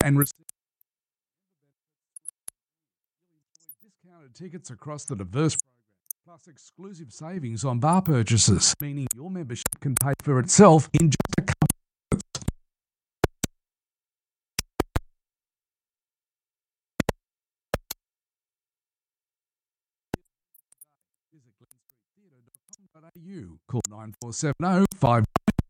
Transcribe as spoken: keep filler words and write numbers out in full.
and receive discounted tickets across the diverse program, plus exclusive savings on bar purchases, meaning your membership can pay for itself in just a couple. Visit glen street theatre dot com dot a u. Call nine four seven zero five